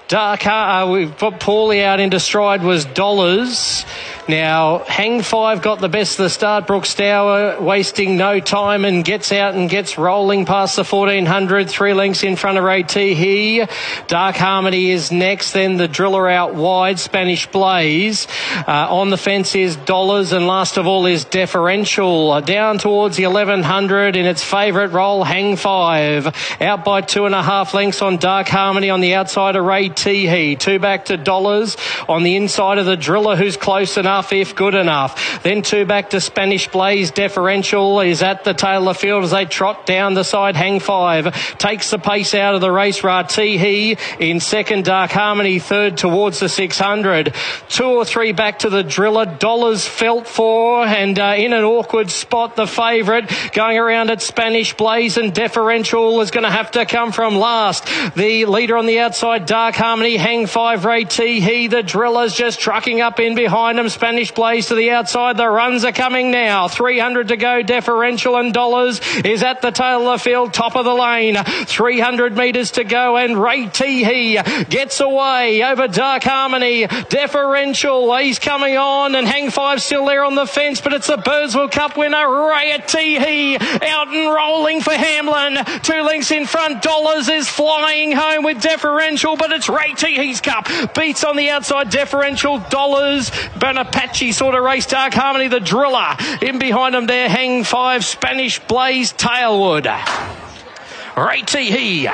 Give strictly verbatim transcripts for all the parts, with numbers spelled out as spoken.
Dark, uh, we've got Paulie out into stride was Dollars. Now, Hang Five got the best of the start. Brooke Stour wasting no time and gets out and gets rolling past the fourteen hundred. Three lengths in front of Ray He. Dark Harmony is next. Then the Driller out wide. Spanish Blaze. Uh, on the fence is Dollars. And last of all is Deferential. Uh, down towards the eleven hundred in its favourite role, Hang Five. Out by two and a half lengths on Dark Harmony on the outside of Ray He. Two back to Dollars. On the inside of the Driller, who's close enough, if good enough. Then two back to Spanish Blaze. Deferential is at the tail of the field as they trot down the side. Hang Five takes the pace out of the race. Ratihi in second. Dark Harmony third towards the six hundred. Two or three back to the Driller. Dollars felt for and uh, in an awkward spot the favourite going around at Spanish Blaze, and Deferential is going to have to come from last. The leader on the outside, Dark Harmony. Hang Five, Ratihi. The Driller's just trucking up in behind them. Spanish Blaze to the outside. The runs are coming now. three hundred to go. Deferential, and Dollars is at the tail of the field, top of the lane. three hundred metres to go, and Ray He gets away over Dark Harmony. Deferential, he's coming on, and Hang Five still there on the fence, but it's the Birdsville Cup winner, Ray He, out and rolling for Hamlin. Two lengths in front. Dollars is flying home with Deferential, but it's Ray He's Cup. Beats on the outside. Deferential, Dollars, but a patchy sort of race. Dark Harmony, the Driller. In behind them there, Hang Five, Spanish Blaze, Tailwood. Ray He.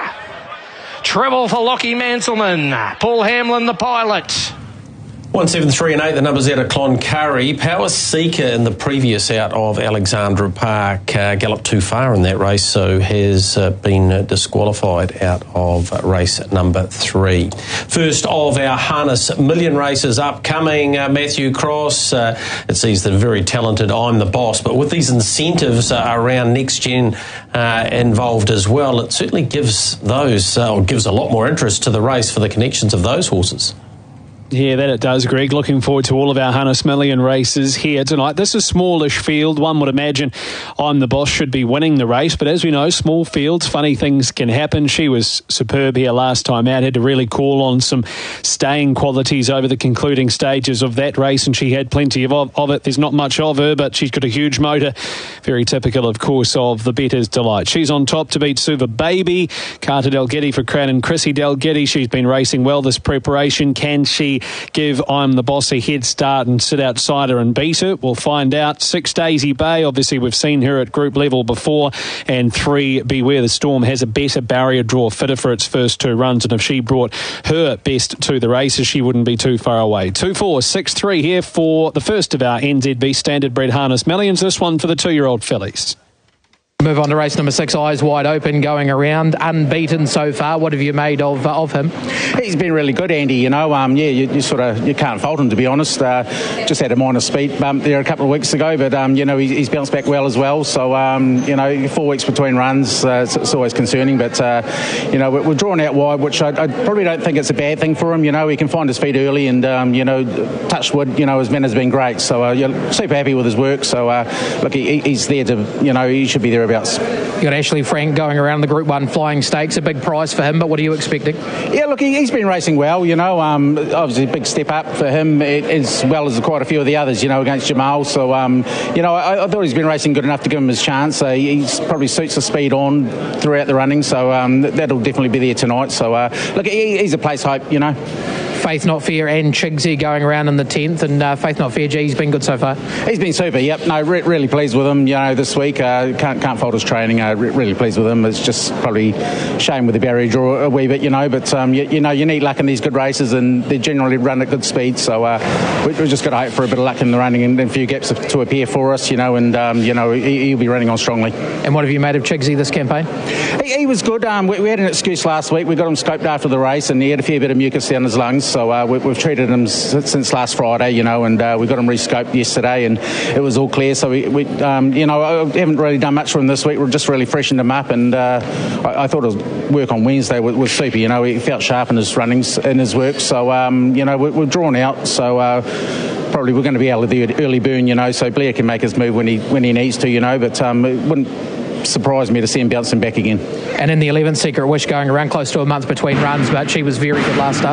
Treble for Lockie Manselman. Paul Hamlin, the pilot. One seven three and eight, the numbers out of Cloncurry. Power Seeker in the previous out of Alexandra Park uh, galloped too far in that race, so has uh, been uh, disqualified out of race number three. First of our harness million races upcoming, uh, Matthew Cross. Uh, it sees the very talented I'm the Boss, but with these incentives uh, around Next Gen uh, involved as well, it certainly gives those, uh, or gives a lot more interest to the race for the connections of those horses. Yeah, that it does, Greg. Looking forward to all of our Harness Million races here tonight. This is a smallish field. One would imagine I'm the Boss should be winning the race, but as we know, small fields, funny things can happen. She was superb here last time out, had to really call on some staying qualities over the concluding stages of that race, and she had plenty of, of it. There's not much of her, but she's got a huge motor. Very typical, of course, of the Bettor's Delight. She's on top to beat Suva Baby. Carter Delgetti for Crown, and Chrissy Delgetti. She's been racing well this preparation. Can she give I'm the Boss a head start and sit outside her and beat her? We'll find out. Six, Daisy Bay. Obviously, we've seen her at group level before. And three, Beware the Storm, has a better barrier draw fitter for its first two runs. And if she brought her best to the races, she wouldn't be too far away. Two, four, six, three here for the first of our N Z B Standard Bred Harness Millions. This one for the two-year-old fillies. Move on to race number six, Eyes Wide Open, going around, unbeaten so far. What have you made of uh, of him? He's been really good, Andy. You know, um, yeah, you, you sort of you can't fault him, to be honest. Uh, just had a minor speed bump there a couple of weeks ago, but um, you know he's, he's bounced back well as well. So um, you know, four weeks between runs, uh, it's, it's always concerning. But uh, you know, we're, we're drawn out wide, which I, I probably don't think it's a bad thing for him. You know, he can find his feet early, and um, you know, touch wood. You know, his man has been great. So uh, you're super happy with his work. So uh, look, he, he's there to, you know, he should be thereabouts. You got Ashley Frank going around the Group One Flying Stakes, a big prize for him, but what are you expecting? Yeah, look, he, he's been racing well, you know, um, obviously a big step up for him, as well as quite a few of the others, you know, against Jamal. So, um, you know, I, I thought he's been racing good enough to give him his chance. Uh, he probably suits the speed on throughout the running, so um, that'll definitely be there tonight. So, uh, look, he, he's a place hope, you know. Faith Not Fair and Chigsy going around in the tenth, and uh, Faith Not Fair, gee, he's been good so far. He's been super, yep. No, re- really pleased with him, you know, this week. Uh, can't can't fault his training. Uh, re- really pleased with him. It's just probably shame with the barrier draw a wee bit, you know, but, um, you, you know, you need luck in these good races, and they generally run at good speed, so uh, we, we've just got to hope for a bit of luck in the running and, and a few gaps to appear for us, you know, and, um, you know, he, he'll be running on strongly. And what have you made of Chigsy this campaign? He, he was good. Um, we, we had an excuse last week. We got him scoped after the race, and he had a fair bit of mucus down his lungs, so uh, we, we've treated him since last Friday, you know, and uh, we got him re-scoped yesterday, and it was all clear. So we, we um, you know, I haven't really done much for him this week. We've just really freshened him up, and uh, I, I thought his work on Wednesday was, was super. You know, he felt sharp in his runnings, in his work. So um, you know, we, we're drawn out. So. Uh, Probably we're going to be able to do an early burn, you know, so Blair can make his move when he when he needs to, you know, but um, it wouldn't surprise me to see him bouncing back again. And in the eleventh, Secret Wish going around, close to a month between runs, but she was very good last start.